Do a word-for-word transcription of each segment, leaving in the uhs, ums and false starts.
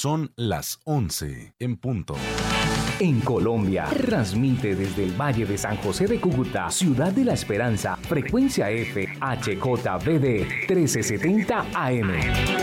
Son las once en punto. En Colombia, transmite desde el Valle de San José de Cúcuta, Ciudad de la Esperanza, frecuencia F, H J V D trece setenta A M.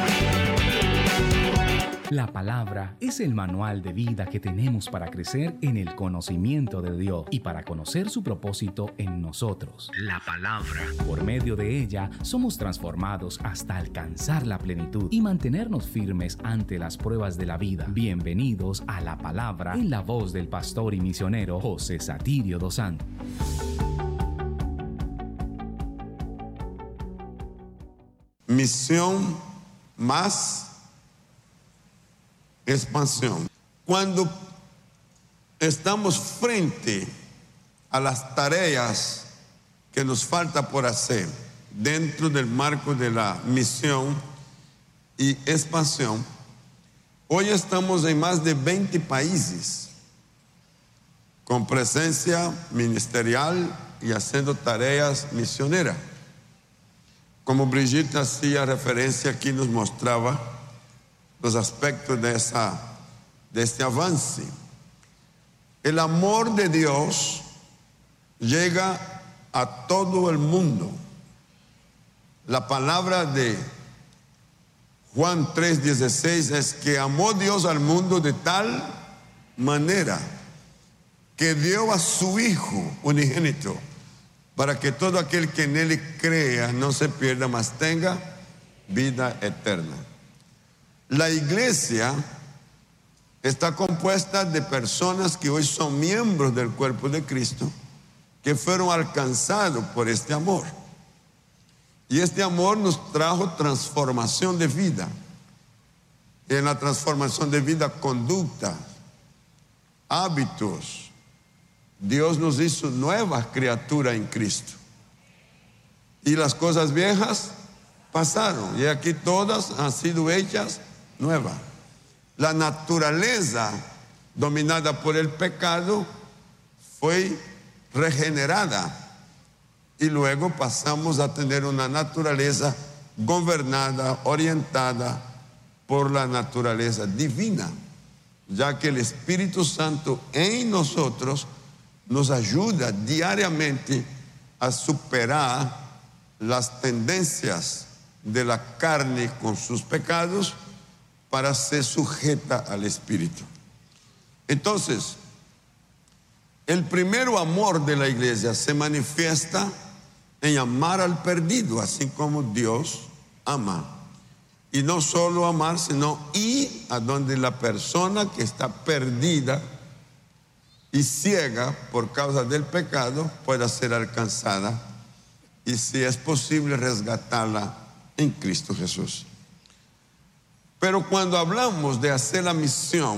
La palabra es el manual de vida que tenemos para crecer en el conocimiento de Dios y para conocer su propósito en nosotros. La palabra. Por medio de ella somos transformados hasta alcanzar la plenitud y mantenernos firmes ante las pruebas de la vida. Bienvenidos a La Palabra en la voz del pastor y misionero José Satirio dos Santos. Misión más expansión. Cuando estamos frente a las tareas que nos falta por hacer dentro del marco de la misión y expansión, hoy estamos en más de veinte países con presencia ministerial y haciendo tareas misioneras. Como Brigitte hacía referencia aquí, nos mostraba los aspectos de, esa, de este avance. El amor de Dios llega a todo el mundo. La palabra de Juan tres dieciséis es que amó Dios al mundo de tal manera que dio a su Hijo unigénito para que todo aquel que en Él crea no se pierda, mas tenga vida eterna. La iglesia está compuesta de personas que hoy son miembros del cuerpo de Cristo, que fueron alcanzados por este amor. Y este amor nos trajo transformación de vida. Y en la transformación de vida, conducta, hábitos. Dios nos hizo nuevas criaturas en Cristo. Y las cosas viejas pasaron. Y aquí todas han sido hechas nueva. La naturaleza dominada por el pecado fue regenerada y luego pasamos a tener una naturaleza gobernada, orientada por la naturaleza divina, ya que el Espíritu Santo en nosotros nos ayuda diariamente a superar las tendencias de la carne con sus pecados para ser sujeta al Espíritu. Entonces, el primer amor de la iglesia se manifiesta en amar al perdido, así como Dios ama. Y no solo amar, sino ir a donde la persona que está perdida y ciega por causa del pecado pueda ser alcanzada y, si es posible, resgatarla en Cristo Jesús. Pero cuando hablamos de hacer la misión,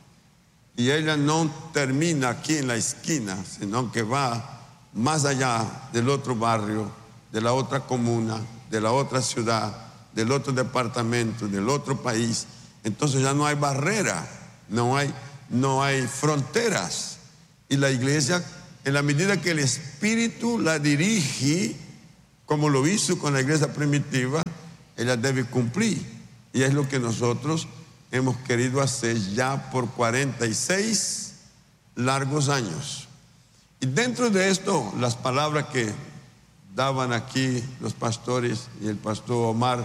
y ella no termina aquí en la esquina, sino que va más allá del otro barrio, de la otra comuna, de la otra ciudad, del otro departamento, del otro país, entonces ya no hay barrera, no hay, no hay fronteras. Y la iglesia, en la medida que el Espíritu la dirige, como lo hizo con la iglesia primitiva, ella debe cumplir. Y es lo que nosotros hemos querido hacer ya por cuarenta y seis largos años. Y dentro de esto, las palabras que daban aquí los pastores y el pastor Omar,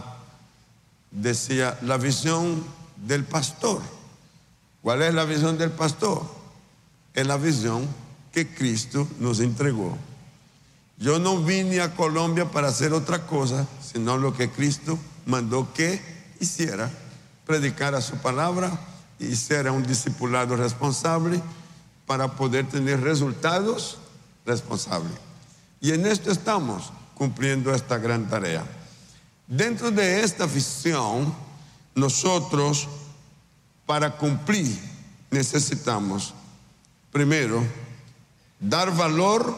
decía la visión del pastor. ¿Cuál es la visión del pastor? Es la visión que Cristo nos entregó. Yo no vine a Colombia para hacer otra cosa, sino lo que Cristo mandó que hiciera, predicara su palabra y ser un discipulado responsable para poder tener resultados responsables. Y en esto estamos cumpliendo esta gran tarea. Dentro de esta visión, nosotros, para cumplir, necesitamos, primero, dar valor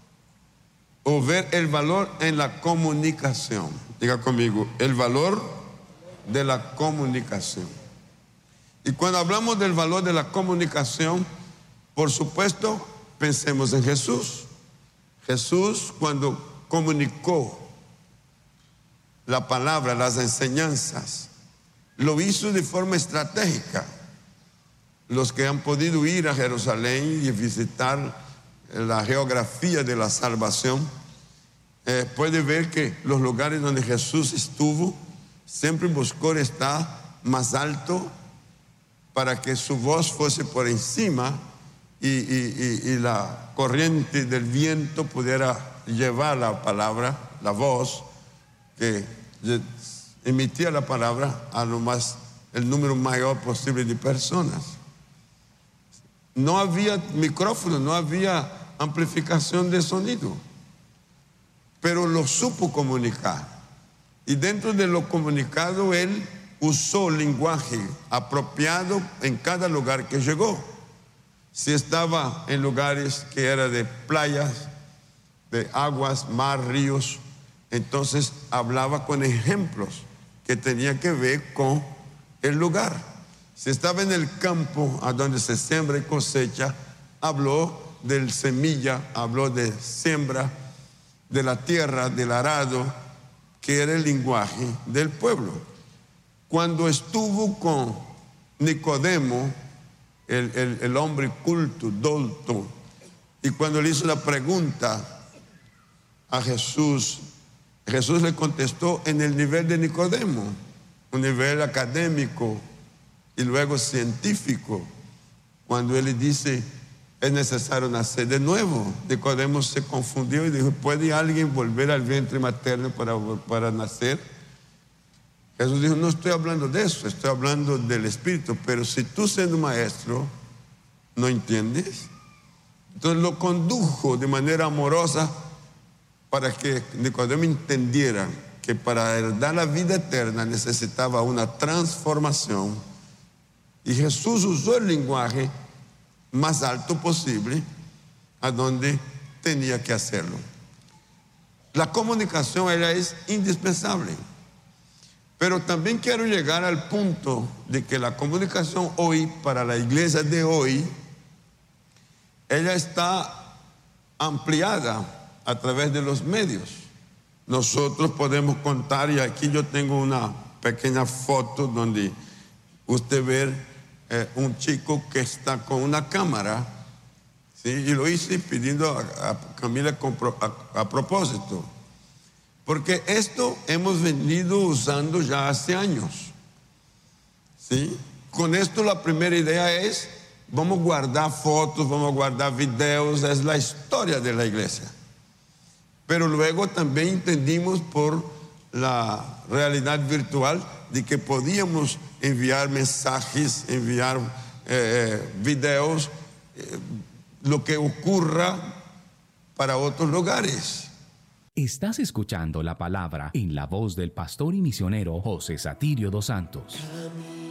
o ver el valor en la comunicación. Diga conmigo, el valor de la comunicación. Y cuando hablamos del valor de la comunicación, por supuesto, pensemos en Jesús. Jesús, cuando comunicó la palabra, las enseñanzas, lo hizo de forma estratégica. Los que han podido ir a Jerusalén y visitar la geografía de la salvación, eh, pueden ver que los lugares donde Jesús estuvo, siempre buscó estar más alto para que su voz fuese por encima y, y, y, y la corriente del viento pudiera llevar la palabra, la voz que emitía la palabra a lo más, el número mayor posible de personas. No había micrófono, no había amplificación de sonido, pero lo supo comunicar. Y dentro de lo comunicado, él usó lenguaje apropiado en cada lugar que llegó. Si estaba en lugares que eran de playas, de aguas, mar, ríos, entonces hablaba con ejemplos que tenían que ver con el lugar. Si estaba en el campo, a donde se siembra y cosecha, habló del semilla, habló de siembra, de la tierra, del arado, que era el lenguaje del pueblo. Cuando estuvo con Nicodemo, el, el, el hombre culto, docto, y cuando le hizo la pregunta a Jesús, Jesús le contestó en el nivel de Nicodemo, un nivel académico y luego científico. Cuando él le dice, es necesario nacer de nuevo, Nicodemo se confundió y dijo, ¿puede alguien volver al vientre materno para, para nacer? Jesús dijo, no estoy hablando de eso, estoy hablando del Espíritu, pero si tú siendo maestro no entiendes. Entonces lo condujo de manera amorosa para que Nicodemo entendiera que para heredar la vida eterna necesitaba una transformación, y Jesús usó el lenguaje más alto posible a donde tenía que hacerlo. La comunicación, ella es indispensable, pero también quiero llegar al punto de que la comunicación hoy, para la iglesia de hoy, ella está ampliada a través de los medios. Nosotros podemos contar, y aquí yo tengo una pequeña foto donde usted ve Eh, un chico que está con una cámara, ¿sí? Y lo hice pidiendo a, a Camila a, a propósito, porque esto hemos venido usando ya hace años, ¿sí? Con esto la primera idea es, vamos a guardar fotos, vamos a guardar videos, es la historia de la iglesia. Pero luego también entendimos por la realidad virtual de que podíamos enviar mensajes, enviar eh, videos, eh, lo que ocurra para otros lugares. Estás escuchando la palabra en la voz del pastor y misionero José Satirio dos Santos.